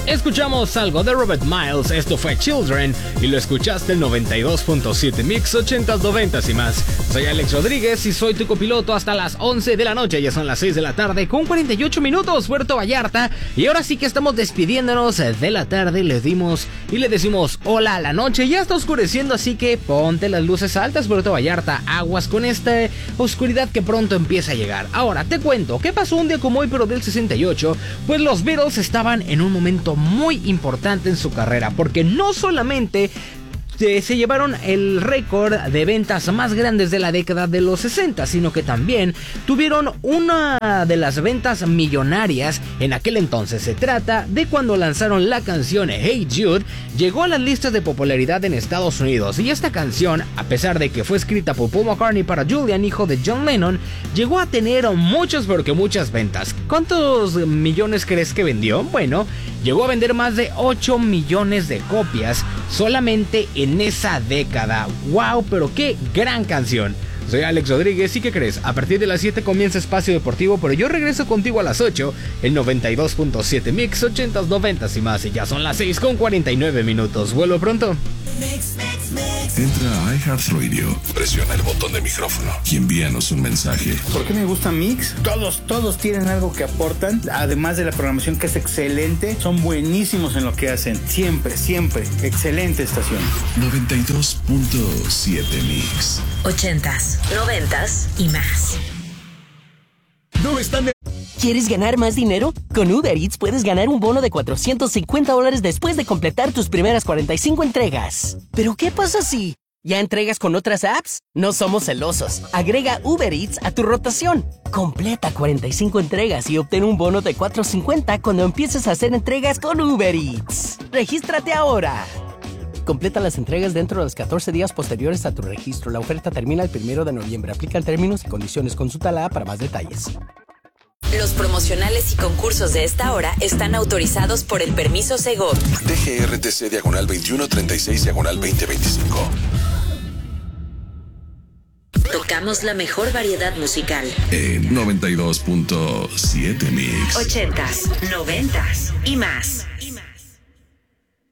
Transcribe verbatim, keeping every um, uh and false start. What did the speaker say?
Escuchamos algo de Robert Miles, esto fue Children, y lo escuchaste el noventa y dos punto siete Mix, ochentas, noventas y más. Soy Alex Rodríguez y soy tu copiloto hasta las once de la noche, ya son las seis de la tarde con cuarenta y ocho minutos, Puerto Vallarta. Y ahora sí que estamos despidiéndonos de la tarde, le dimos y le decimos hola a la noche. Ya está oscureciendo, así que ponte las luces altas, Puerto Vallarta, aguas con esta oscuridad que pronto empieza a llegar. Ahora te cuento, ¿qué pasó un día como hoy pero del sesenta y ocho? Pues los Beatles estaban en un momento muy importante en su carrera, porque no solamente se llevaron el récord de ventas más grandes de la década de los sesenta, sino que también tuvieron una de las ventas millonarias en aquel entonces. Se trata de cuando lanzaron la canción Hey Jude, llegó a las listas de popularidad en Estados Unidos, y esta canción, a pesar de que fue escrita por Paul McCartney para Julian, hijo de John Lennon, llegó a tener muchos porque muchas ventas. ¿Cuántos millones crees que vendió? Bueno, llegó a vender más de ocho millones de copias solamente en esa década. ¡Wow! Pero qué gran canción. Soy Alex Rodríguez y ¿qué crees? A partir de las siete comienza Espacio Deportivo, pero yo regreso contigo a las ocho, el noventa y dos punto siete Mix, ochentas, noventas y más. Y ya son las seis con cuarenta y nueve minutos. Vuelvo pronto. Mix, mix, mix. Entra a iHeartRadio, presiona el botón de micrófono y envíanos un mensaje. ¿Por qué me gusta Mix? Todos, todos tienen algo que aportan, además de la programación que es excelente. Son buenísimos en lo que hacen, siempre, siempre. Excelente estación. noventa y dos punto siete Mix. Ochentas, noventas y más. No están de... ¿Quieres ganar más dinero? Con Uber Eats puedes ganar un bono de cuatrocientos cincuenta dólares después de completar tus primeras cuarenta y cinco entregas. ¿Pero qué pasa si ya entregas con otras apps? No somos celosos. Agrega Uber Eats a tu rotación. Completa cuarenta y cinco entregas y obtén un bono de cuatrocientos cincuenta cuando empieces a hacer entregas con Uber Eats. ¡Regístrate ahora! Completa las entregas dentro de los catorce días posteriores a tu registro. La oferta termina el primero de noviembre. Aplican términos y condiciones. Consulta la app para más detalles. Los promocionales y concursos de esta hora están autorizados por el permiso Segov. D G R T C diagonal veintiuno treinta y seis diagonal veinte veinticinco. Tocamos la mejor variedad musical. En noventa y dos punto siete Mix. Ochentas, noventas y más.